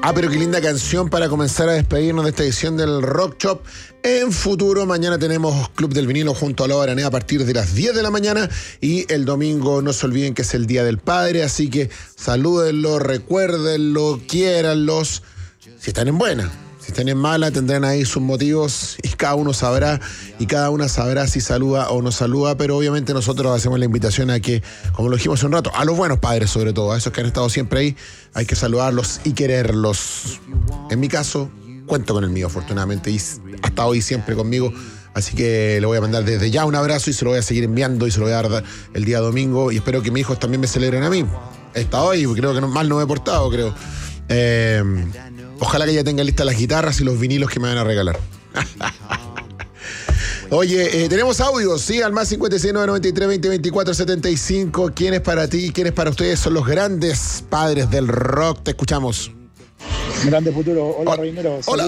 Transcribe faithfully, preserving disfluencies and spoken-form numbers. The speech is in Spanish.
Ah, pero qué linda canción para comenzar a despedirnos de esta edición del Rock Shop. En futuro, mañana tenemos Club del Vinilo junto a Loba Aranea a partir de las diez de la mañana. Y el domingo no se olviden que es el Día del Padre, así que salúdenlo, recuérdenlo, quiéranlos. Si están en buena. Si están en mala, tendrán ahí sus motivos y cada uno sabrá y cada una sabrá si saluda o no saluda, pero obviamente nosotros hacemos la invitación a que, como lo dijimos hace un rato, a los buenos padres sobre todo, a esos que han estado siempre ahí, hay que saludarlos y quererlos. En mi caso, cuento con el mío, afortunadamente, y ha estado ahí siempre conmigo, así que le voy a mandar desde ya un abrazo y se lo voy a seguir enviando y se lo voy a dar el día domingo y espero que mis hijos también me celebren a mí. He estado ahí, creo que no, mal no me he portado, creo. Eh... Ojalá que ya tengan listas las guitarras y los vinilos que me van a regalar. Oye, eh, tenemos audios, ¿sí? Al más cincuenta y seis, novecientos noventa y tres, veinte, veinticuatro, setenta y cinco. ¿Quién es para ti? ¿Quién es para ustedes? Son los grandes padres del rock. Te escuchamos. Grande futuro. Hola, Hola. Reinero. Hola.